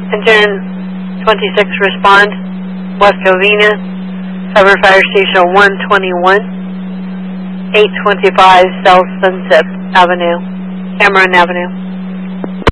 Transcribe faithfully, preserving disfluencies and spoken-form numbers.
Engine twenty-six respond, West Covina, cover Fire Station one twenty-one, eight twenty-five South Sunset Avenue, Cameron Avenue.